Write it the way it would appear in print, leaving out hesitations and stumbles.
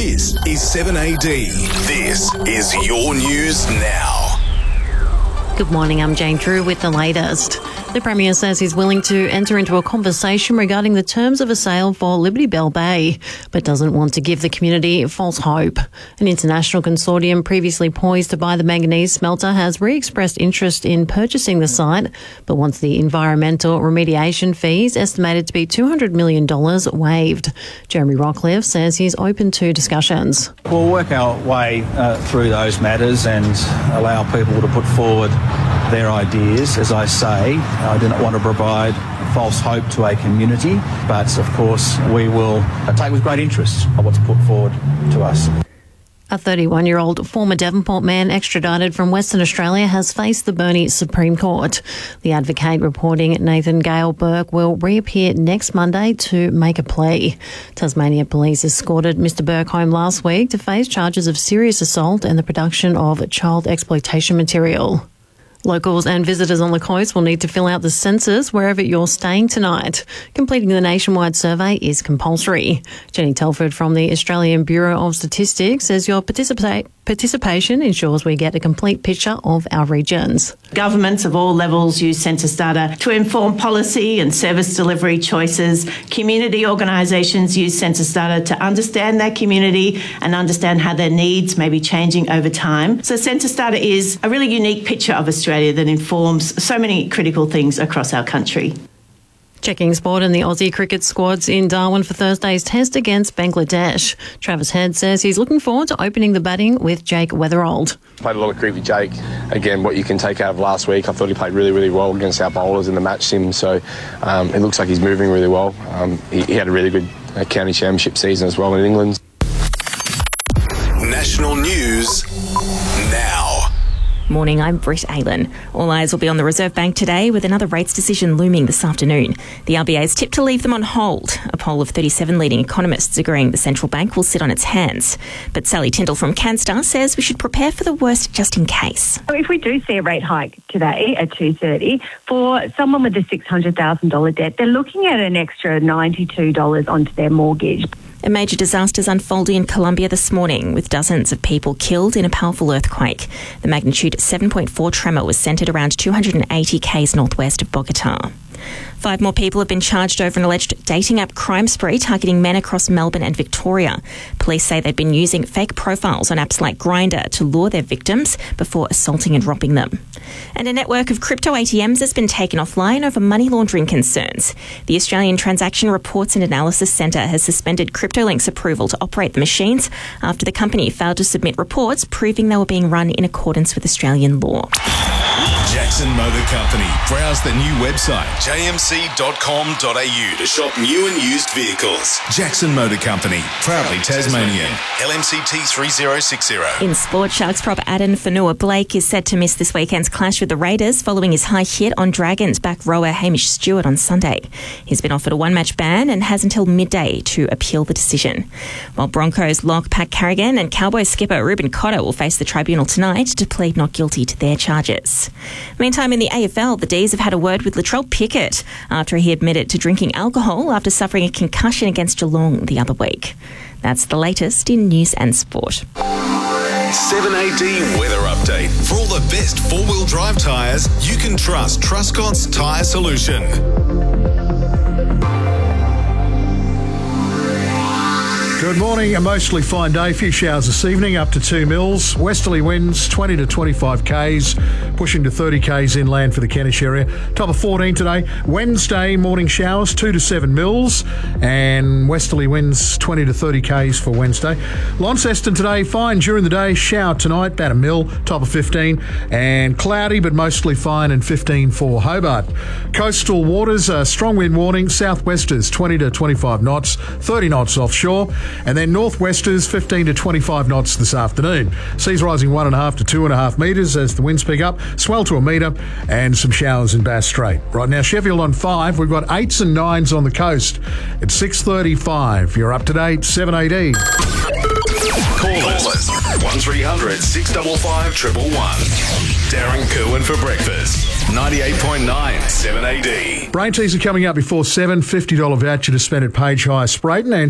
This is 7AD. This is your news now. Good morning, I'm Jane Drew with the latest. The Premier says he's willing to enter into a conversation regarding the terms of a sale for Liberty Bell Bay, but doesn't want to give the community false hope. An international consortium previously poised to buy the manganese smelter has re-expressed interest in purchasing the site, but wants the environmental remediation fees, estimated to be $200 million, waived. Jeremy Rockcliffe says he's open to discussions. We'll work our way through those matters and allow people to put forward their ideas. As I say, I do not want to provide false hope to a community, but of course we will take with great interest on what's put forward to us. A 31-year-old former Devonport man extradited from Western Australia has faced the Burnie Supreme Court. The Advocate reporting Nathan Gale Burke will reappear next Monday to make a plea. Tasmania Police escorted Mr Burke home last week to face charges of serious assault and the production of child exploitation material. Locals and visitors on the coast will need to fill out the census wherever you're staying tonight. Completing the nationwide survey is compulsory. Jenny Telford from the Australian Bureau of Statistics says your participation ensures we get a complete picture of our regions. Governments of all levels use census data to inform policy and service delivery choices. Community organisations use census data to understand their community and understand how their needs may be changing over time. So census data is a really unique picture of Australia that informs so many critical things across our country. Checking sport and the Aussie cricket squads in Darwin for Thursday's test against Bangladesh. Travis Head says he's looking forward to opening the batting with Jake Weatherald. Played a lot of cricket with Jake. Again, what you can take out of last week, I thought he played really, really well against our bowlers in the match sim, so it looks like he's moving really well. He had a really good county championship season as well in England. National news now. Morning, I'm Britt Aylen. All eyes will be on the Reserve Bank today with another rates decision looming this afternoon. The RBA is tipped to leave them on hold. A poll of 37 leading economists agreeing the central bank will sit on its hands. But Sally Tyndall from Canstar says we should prepare for the worst just in case. If we do see a rate hike today at 2:30, for someone with a $600,000 debt, they're looking at an extra $92 onto their mortgage. A major disaster is unfolding in Colombia this morning, with dozens of people killed in a powerful earthquake. The magnitude 7.4 tremor was centred around 280 k's northwest of Bogota. 5 more people have been charged over an alleged dating app crime spree targeting men across Melbourne and Victoria. Police say they'd been using fake profiles on apps like Grindr to lure their victims before assaulting and robbing them. And a network of crypto ATMs has been taken offline over money laundering concerns. The Australian Transaction Reports and Analysis Centre has suspended CryptoLink's approval to operate the machines after the company failed to submit reports proving they were being run in accordance with Australian law. Jackson Motor Company. Browse the new website, jmc.com.au, to shop new and used vehicles. Jackson Motor Company, proudly Tasmanian. LMCT 3060. In sport, Sharks prop Aden Fanua-Blake is set to miss this weekend's clash with the Raiders following his high hit on Dragons back rower Hamish Stewart on Sunday. He's been offered a one-match ban and has until midday to appeal the decision. While Broncos lock Pat Carrigan and Cowboys skipper Ruben Cotter will face the tribunal tonight to plead not guilty to their charges. Meantime, in the AFL, the D's have had a word with Latrell Pickett after he admitted to drinking alcohol after suffering a concussion against Geelong the other week. That's the latest in news and sport. 7AD weather update. For all the best four-wheel drive tyres, you can trust Truscott's Tyre Solution. Good morning. A mostly fine day. Few showers this evening, up to 2 mils. Westerly winds 20 to 25 k's, pushing to 30 k's inland for the Kentish area. Top of 14 today. Wednesday, morning showers 2 to 7 mils, and westerly winds 20 to 30 k's for Wednesday. Launceston today, fine during the day. Shower tonight, about a mil, top of 15, and cloudy but mostly fine, and 15 for Hobart. Coastal waters, strong wind warning. Southwesters 20 to 25 knots, 30 knots offshore. And then northwesters 15 to 25 knots this afternoon. Seas rising 1.5 to 2.5 metres as the winds pick up. Swell to a metre and some showers in Bass Strait. Right now, Sheffield on 5. We've got 8s and 9s on the coast at 6:35. You're up to date, 7AD. Call us 1300 655 111. Darren Kerwin for breakfast. 98.9 7AD. Brain teaser coming up before 7. $50 voucher to spend at Page Hire Sprayton. And